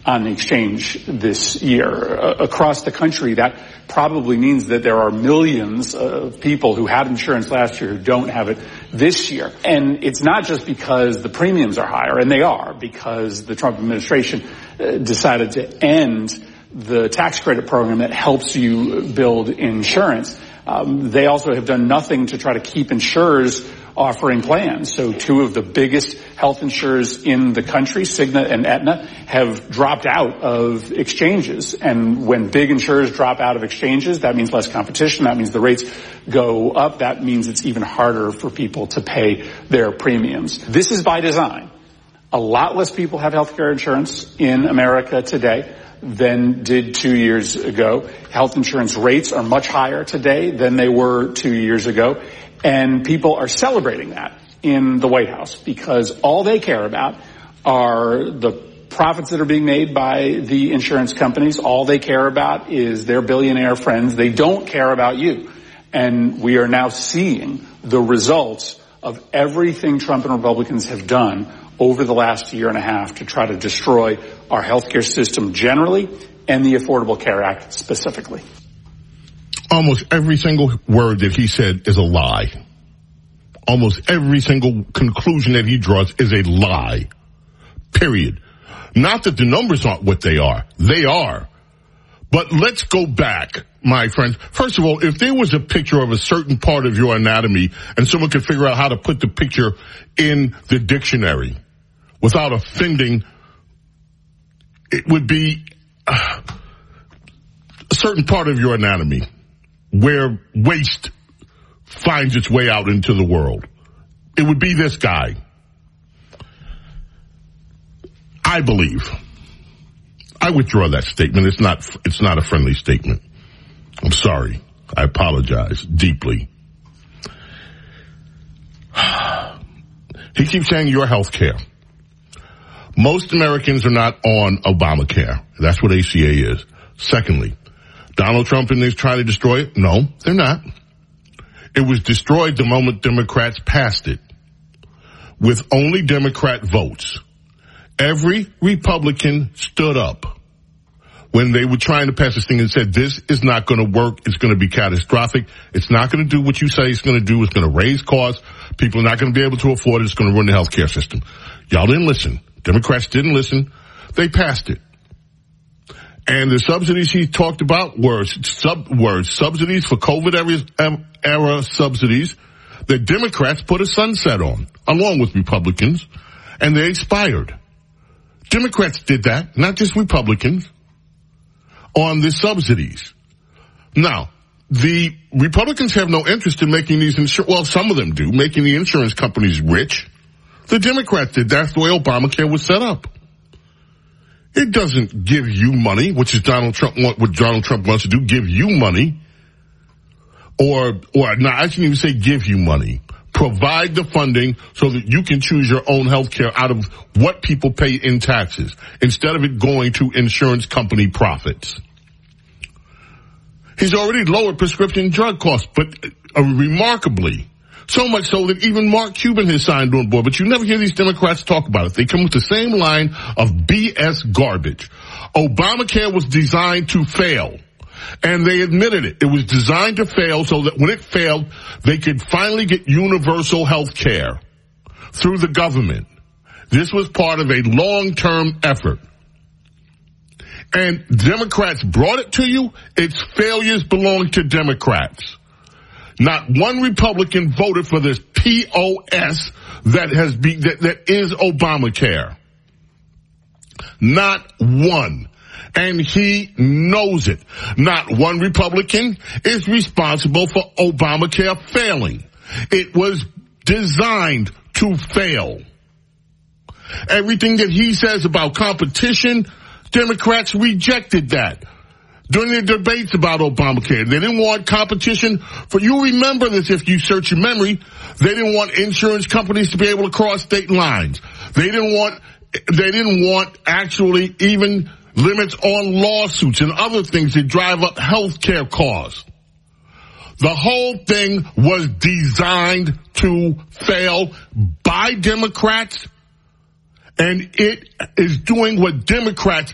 on the exchange this year. Across the country, that probably means that there are millions of people who had insurance last year who don't have it this year. And it's not just because the premiums are higher, and they are, because the Trump administration decided to end the tax credit program that helps you build insurance. They also have done nothing to try to keep insurers offering plans. So two of the biggest health insurers in the country, Cigna and Aetna, have dropped out of exchanges. And when big insurers drop out of exchanges, that means less competition. That means the rates go up. That means it's even harder for people to pay their premiums. This is by design. A lot less people have health care insurance in America today than did 2 years ago. Health insurance rates are much higher today than they were 2 years ago. And people are celebrating that in the White House because all they care about are the profits that are being made by the insurance companies. All they care about is their billionaire friends. They don't care about you. And we are now seeing the results of everything Trump and Republicans have done over the last year and a half to try to destroy our healthcare system generally and the Affordable Care Act specifically. Almost every single word that he said is a lie. Almost every single conclusion that he draws is a lie. Period. Not that the numbers aren't what they are. They are. But let's go back, my friends. First of all, if there was a picture of a certain part of your anatomy and someone could figure out how to put the picture in the dictionary without offending, it would be a certain part of your anatomy where waste finds its way out into the world. It would be this guy. I believe. I withdraw that statement. It's not a friendly statement. I'm sorry. I apologize deeply. He keeps saying your health care. Most Americans are not on Obamacare. That's what ACA is. Secondly, Donald Trump and they try to destroy it? No, they're not. It was destroyed the moment Democrats passed it with only Democrat votes. Every Republican stood up when they were trying to pass this thing and said, this is not going to work. It's going to be catastrophic. It's not going to do what you say it's going to do. It's going to raise costs. People are not going to be able to afford it. It's going to ruin the healthcare system. Y'all didn't listen. Democrats didn't listen. They passed it. And the subsidies he talked about were subsidies for COVID era subsidies that Democrats put a sunset on, along with Republicans, and they expired. Democrats did that, not just Republicans, on the subsidies. Now, the Republicans have no interest in making these some of them do, making the insurance companies rich. The Democrats did. That's the way Obamacare was set up. It doesn't give you money, which is what Donald Trump wants to do, give you money. Or no, I shouldn't even say give you money. Provide the funding so that you can choose your own health care out of what people pay in taxes, instead of it going to insurance company profits. He's already lowered prescription drug costs, but remarkably, so much so that even Mark Cuban has signed on board. But you never hear these Democrats talk about it. They come with the same line of BS garbage. Obamacare was designed to fail. And they admitted it. It was designed to fail so that when it failed, they could finally get universal health care through the government. This was part of a long-term effort. And Democrats brought it to you. Its failures belong to Democrats. Not one Republican voted for this POS that is Obamacare. Not one. And he knows it. Not one Republican is responsible for Obamacare failing. It was designed to fail. Everything that he says about competition, Democrats rejected that. During the debates about Obamacare, they didn't want competition. You remember this if you search your memory. They didn't want insurance companies to be able to cross state lines. They didn't want actually even limits on lawsuits and other things that drive up health care costs. The whole thing was designed to fail by Democrats, and it is doing what Democrats